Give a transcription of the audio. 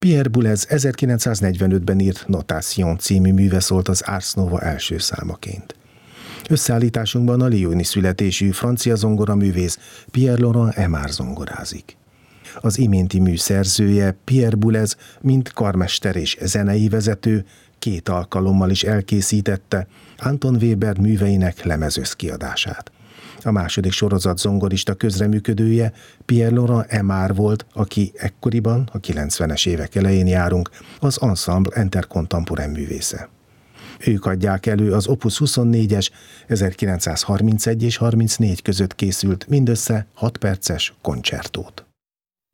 Pierre Boulez 1945-ben írt Notation című műve szólt az Ars Nova első számaként. Összeállításunkban a lyoni születésű francia zongoraművész Pierre-Laurent Aimard zongorázik. Az iménti mű szerzője Pierre Boulez, mint karmester és zenei vezető, 2 alkalommal is elkészítette Anton Weber műveinek lemezösszkiadását. A második sorozat zongorista közreműködője Pierre-Laurent Aimard volt, aki ekkoriban, a 90-es évek elején járunk, az Ensemble Intercontemporain művésze. Ők adják elő az Opus 24-es 1931 és 34 között készült mindössze 6 perces koncertót.